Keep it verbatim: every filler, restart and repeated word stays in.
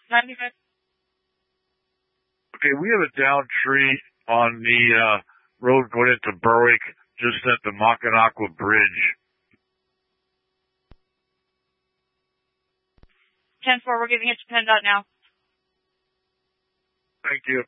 ninety-five. Okay, we have a downed tree on the uh, road going into Berwick, just at the Mackinac Bridge. ten four, we're giving it to PennDOT now. Thank you.